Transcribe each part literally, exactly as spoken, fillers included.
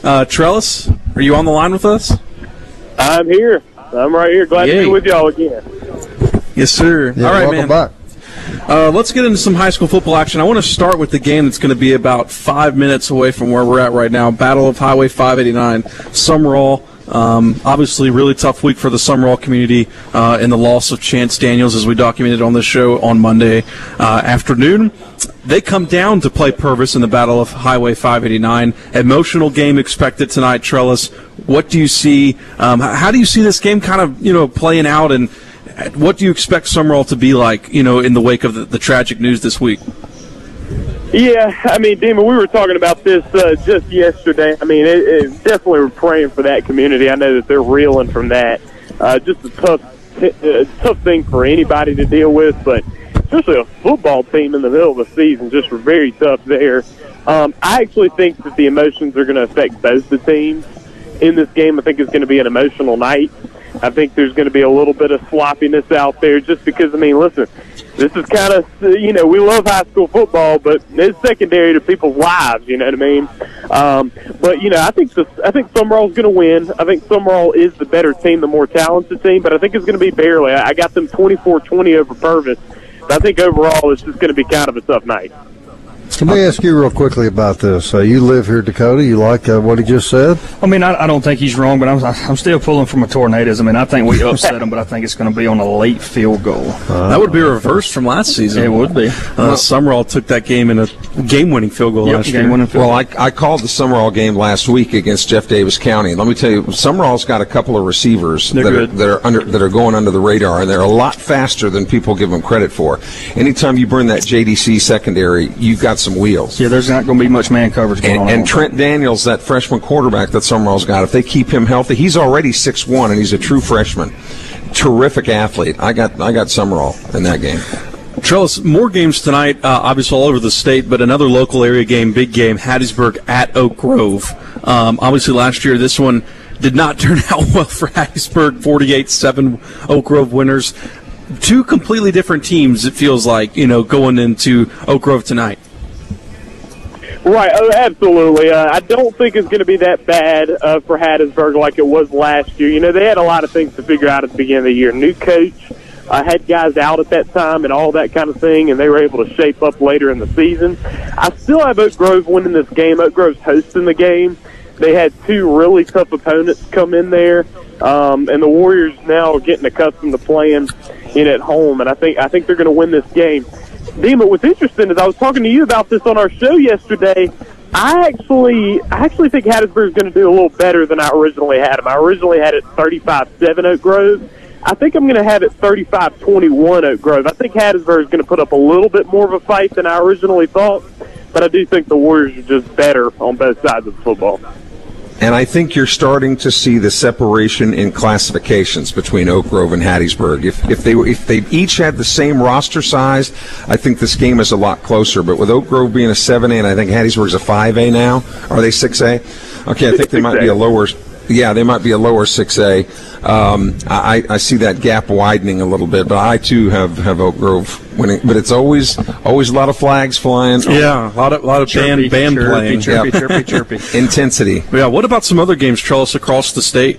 Uh, Trellis, are you on the line with us? I'm here. I'm right here. Glad Yay. to be with y'all again. Yes, sir. Yeah, All right, welcome man. back. Uh, let's get into some high school football action. I want to start with the game that's going to be about five minutes away from where we're at right now. Battle of Highway five eighty-nine, Summerall. Um, obviously, really tough week for the Summerall community uh, in the loss of Chance Daniels, as we documented on the show on Monday uh, afternoon. They come down to play Purvis in the Battle of Highway five eighty-nine. Emotional game expected tonight, Trellis. What do you see? Um, how do you see this game kind of, you know, playing out, and what do you expect Summerall to be like, you know, in the wake of the, the tragic news this week? Yeah, I mean, Demon, we were talking about this uh, just yesterday. I mean, it, it definitely we're praying for that community. I know that they're reeling from that. Uh, just a tough, uh, tough thing for anybody to deal with, but especially a football team in the middle of the season, just very tough there. Um, I actually think that the emotions are going to affect both the teams in this game. I think it's going to be an emotional night. I think there's going to be a little bit of sloppiness out there just because, I mean, listen, this is kind of, you know, we love high school football, but it's secondary to people's lives, you know what I mean? Um, but, you know, I think the, I think Summerall's going to win. I think Summerall is the better team, the more talented team, but I think it's going to be barely. I got them twenty-four twenty over Purvis. But I think overall it's just going to be kind of a tough night. Let me ask you real quickly about this. Uh, you live here, Dakota. You like uh, what he just said? I mean, I, I don't think he's wrong, but I'm I'm still pulling from a tornadoes. I mean, I think we upset him, but I think it's going to be on a late field goal. Uh, That would be reversed from last season. It would be. Uh, Summerall took that game in a game-winning field goal Yep, last year. game-winning field Well, I, I called the Summerall game last week against Jeff Davis County. Let me tell you, Summerall's got a couple of receivers They're that good. are, that are under that are going under the radar, and they're a lot faster than people give them credit for. Anytime you burn that J D C secondary, you've got some wheels. Yeah, there's not going to be much man coverage going And, on. and Trent Daniels, that freshman quarterback that Summerall's got, if they keep him healthy, he's already six one, and he's a true freshman. Terrific athlete. I got I got Summerall in that game. Trellis, more games tonight, uh, obviously all over the state, but another local area game, big game, Hattiesburg at Oak Grove. Um, obviously last year this one did not turn out well for Hattiesburg, forty-eight seven Oak Grove winners. Two completely different teams, it feels like, you know, going into Oak Grove tonight. Right, oh, absolutely. Uh, I don't think it's going to be that bad uh, for Hattiesburg like it was last year. You know, they had a lot of things to figure out at the beginning of the year. New coach, uh, had guys out at that time and all that kind of thing, and they were able to shape up later in the season. I still have Oak Grove winning this game. Oak Grove's hosting the game. They had two really tough opponents come in there, um, and the Warriors now are getting accustomed to playing in at home, and I think I think they're going to win this game. Dima, what's interesting is I was talking to you about this on our show yesterday. I actually I actually think Hattiesburg is going to do a little better than I originally had them. I originally had it thirty-five seven Oak Grove. I think I'm going to have it thirty-five twenty-one Oak Grove. I think Hattiesburg is going to put up a little bit more of a fight than I originally thought, but I do think the Warriors are just better on both sides of the football. And I think you're starting to see the separation in classifications between Oak Grove and Hattiesburg. If if they if they each had the same roster size, I think this game is a lot closer. But with Oak Grove being a seven A and I think Hattiesburg's a five A now, are they six A? Okay, I think they might be a lower. Yeah, they might be a lower six A. Um, I, I see that gap widening a little bit, but I too have, have Oak Grove winning. But it's always always a lot of flags flying. Yeah, a lot of, lot of Chirpy, band, band chirpy, playing. chirpy, Yep. chirpy, chirpy. Intensity. Yeah, what about some other games, Trellis, across the state?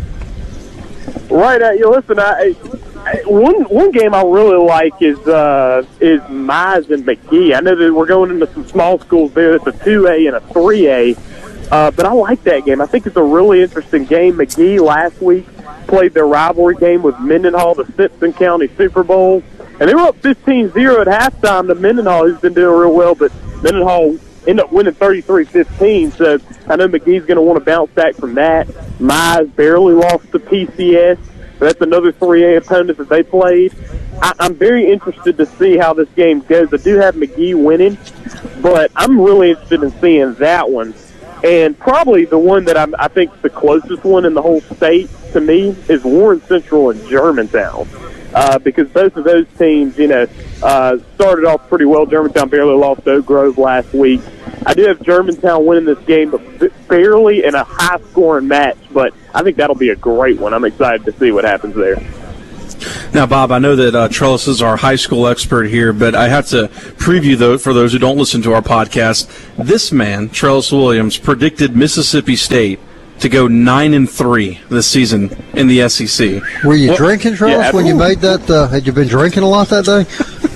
Right, uh, you listen. I, I, one one game I really like is uh, is Mize and McGee. I know that we're going into some small schools there. It's a two A and a three A, uh, but I like that game. I think it's a really interesting game. McGee last week played their rivalry game with Mendenhall, the Simpson County Super Bowl, and they were up fifteen zero at halftime to Mendenhall, who's been doing real well, but Mendenhall ended up winning thirty-three fifteen, so I know McGee's going to want to bounce back from that. Mize barely lost to P C S, so that's another three A opponent that they played. I, I'm very interested to see how this game goes. I do have McGee winning, but I'm really interested in seeing that one. And probably the one that I'm, I think the closest one in the whole state to me is Warren Central and Germantown. Uh, because both of those teams, you know, uh, started off pretty well. Germantown barely lost to Oak Grove last week. I do have Germantown winning this game, but barely in a high-scoring match. But I think that'll be a great one. I'm excited to see what happens there. Now, Bob, I know that uh, Trellis is our high school expert here, but I have to preview, though, for those who don't listen to our podcast, this man, Trellis Williams, predicted Mississippi State to go nine and three this season in the S E C. Were you What? drinking, Trellis, Yeah, when you made that? Uh, had you been drinking a lot that day?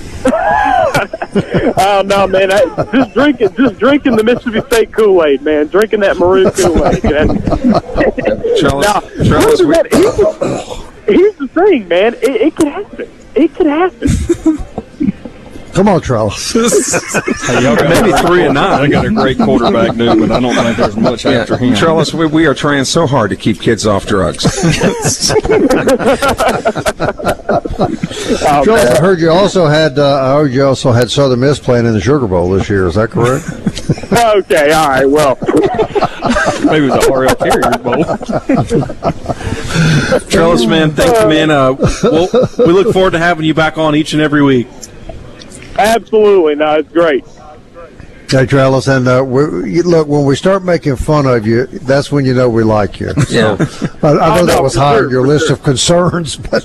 Oh no, man! I, just drinking, just drinking the Mississippi State Kool-Aid, man. Drinking that maroon Kool-Aid. Trellis, Now, Trellis, we- that, here's, here's the thing, man. It, it could happen. It could happen. Come on, Trellis. Hey, y'all got Maybe three and nine. I got a great quarterback, dude, but I don't think there's much yeah, after him. Trellis, we, we are trying so hard to keep kids off drugs. Oh, Trellis, man. I heard you also had. Uh, I heard you also had Southern Miss playing in the Sugar Bowl this year. Is that correct? Okay, all right. Well, Maybe it was a R L Carrier Bowl. Trellis, man, thank you, man. Uh, well, we look forward to having you back on each and every week. absolutely, no, it's great. Hey, Trellis, and uh, we, you, look, when we start making fun of you, that's when you know we like you. So, I, I know Oh, that no, was for high sure, on your for list sure. of concerns, but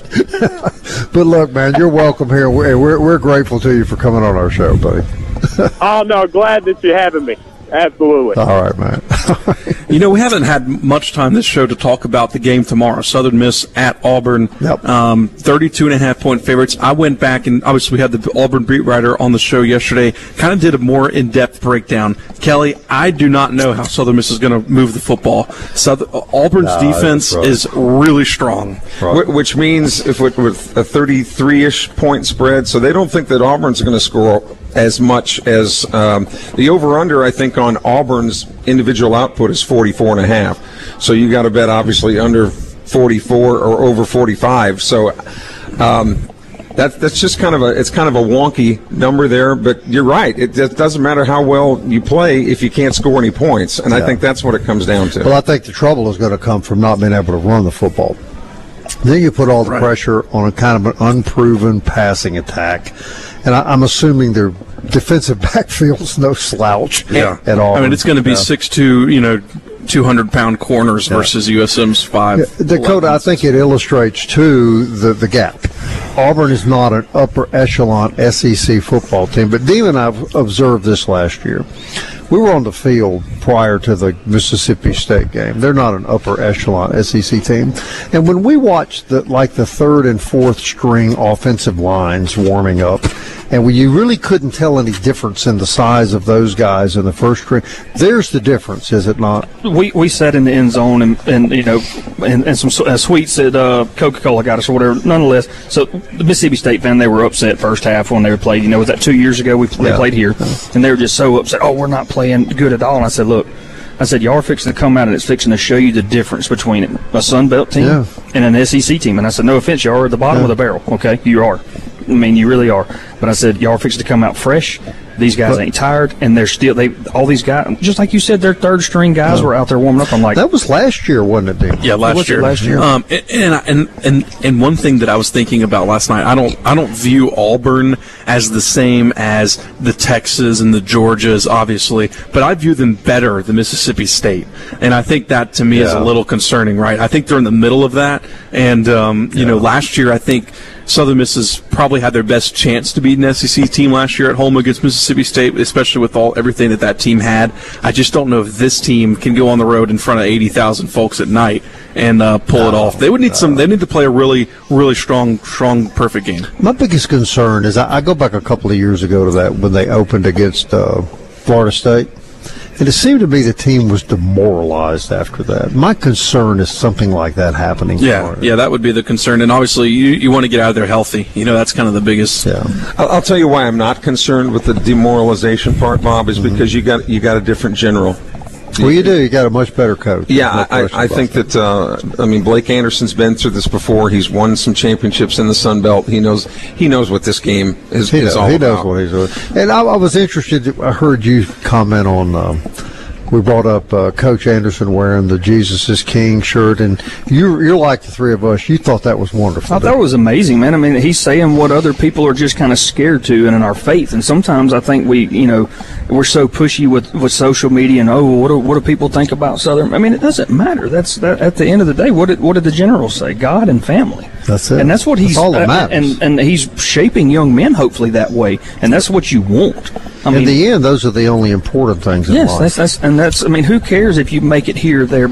but look, man, you're welcome here. We're, we're we're grateful to you for coming on our show, buddy. Oh no, glad that you're having me. Absolutely. All right, man. You know, we haven't had much time this show to talk about the game tomorrow. Southern Miss at Auburn, Yep. um, thirty-two and a half point favorites. I went back and obviously we had the Auburn beat writer on the show yesterday, kind of did a more in-depth breakdown. Kelly, I do not know how Southern Miss is going to move the football. Southern, Auburn's No, defense that's right. is really strong. Wh- Which means if with, with a thirty-three-ish point spread, so they don't think that Auburn's going to score as much as um, the over-under, I think, on Auburn's individual output is forty-four and a half. So you got to bet, obviously, under forty-four or over forty-five. So um, that, that's just kind of a it's kind of a wonky number there. But you're right. It, it doesn't matter how well you play if you can't score any points. And I Yeah. think that's what it comes down to. Well, I think the trouble is going to come from not being able to run the football. Then you put all the Right. pressure on a kind of an unproven passing attack, and I, I'm assuming their defensive backfield's no slouch at all. I mean, it's going to be Yeah. six two, you know, two hundred pound corners versus U S M's five. Yeah, Dakota, I think it illustrates, too, the, the gap. Auburn is not an upper echelon S E C football team, but Dean and I have observed this last year. We were on the field prior to the Mississippi State game. They're not an upper echelon S E C team. And when we watched the, like the third and fourth string offensive lines warming up, and when you really couldn't tell any difference in the size of those guys in the first string, there's the difference, is it not? We we sat in the end zone and, and you know and, and some s- uh, sweets that uh, Coca-Cola got us or whatever. Nonetheless, so the Mississippi State fan, they were upset first half when they played. You know, was that two years ago we they Yeah. played here, and they were just so upset. Oh, we're not playing good at all. And I said, look, I said y'all are fixing to come out and it's fixing to show you the difference between a Sun Belt team Yeah. and an S E C team. And I said, no offense, y'all are at the bottom Yeah. of the barrel. Okay, you are. I mean, you really are. But I said, y'all are fixing to come out fresh. These guys ain't tired, and they're still they. All these guys, just like you said, their third string guys were out there warming up. I'm like, That was last year, wasn't it, Dean? Yeah, last Was it year. last year? Um, and, and and and and one thing that I was thinking about last night, I don't I don't view Auburn as the same as the Texas and the Georgias, obviously, but I view them better than Mississippi State, and I think that to me is a Yeah. little concerning, right? I think they're in the middle of that, and um, you know, last year I think Southern Miss has probably had their best chance to beat an S E C team last year at home against Mississippi State, especially with all everything that that team had. I just don't know if this team can go on the road in front of eighty thousand folks at night and uh, pull it off. They would need some. They need to play a really, really strong, strong, perfect game. My biggest concern is I, I go back a couple of years ago to that when they opened against uh, Florida State, and it seemed to me the team was demoralized after that. My concern is something like that happening. Yeah, for it. yeah, that would be the concern. And obviously, you you want to get out of there healthy. You know, that's kind of the biggest. Yeah. I'll, I'll tell you why I'm not concerned with the demoralization part, Bob, is because you got you got a different general. Well, you do. You got a much better coach. Yeah, No I, question I about think that. Uh, I mean, Blake Anderson's been through this before. He's won some championships in the Sun Belt. He knows. He knows what this game is, He, is knows, all he about. knows what he's doing. And I, I was interested. I heard you comment on. Um, we brought up uh, Coach Anderson wearing the Jesus is King shirt, and you, you're like the three of us. You thought that was wonderful. I thought it was amazing, man. I mean, he's saying what other people are just kind of scared to and in our faith. And sometimes I think we, you know, we're so pushy with, with social media and, oh, what do, what do people think about Southern? I mean, it doesn't matter. That's that, at the end of the day, what did, what did the general say? God and family. That's it. And that's what he's That's all that uh, matters. and and he's shaping young men hopefully that way, and that's what you want. I in mean, the end, those are the only important things in yes, life. that's, that's and that's. I mean, who cares if you make it here, there?